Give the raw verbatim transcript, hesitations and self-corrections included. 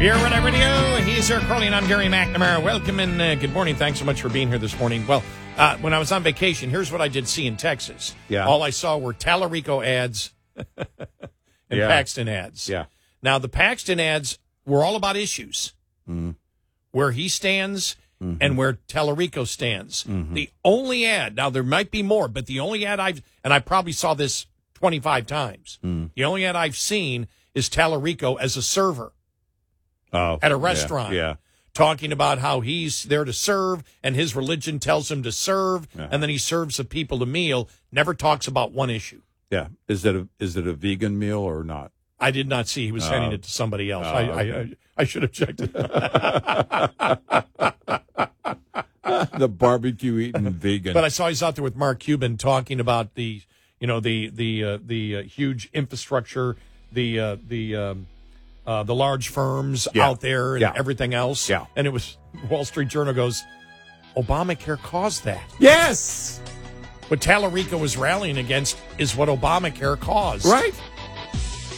Here with our radio, he's Eric Crowley, and I'm Gary McNamara. Welcome and uh, good morning. Thanks so much for being here this morning. Well, uh, when I was on vacation, here's what I did see in Texas. Yeah. All I saw were Tallarico ads and Yeah. Paxton ads. Yeah. Now, the Paxton ads were all about issues, Mm-hmm. where he stands Mm-hmm. and where Tallarico stands. Mm-hmm. The only ad, now there might be more, but the only ad I've, and I probably saw this twenty-five times, Mm. the only ad I've seen is Tallarico as a server Oh, at a yeah, restaurant. Yeah. Talking about how he's there to serve and his religion tells him to serve, Uh-huh. and then he serves the people a meal, never talks about one issue. Yeah. Is it a is it a vegan meal or not? I did not see he was sending Oh. it to somebody else. Oh, I, okay. I, I I should have checked it. The barbecue eating vegan. But I saw he's out there with Mark Cuban talking about the, you know, the the uh, the uh, huge infrastructure, the uh, the um, uh, the large firms Yeah. out there, and Yeah. everything else. Yeah. And it was Wall Street Journal goes, Obamacare caused that. Yes. What Tallarico was rallying against is what Obamacare caused. Right.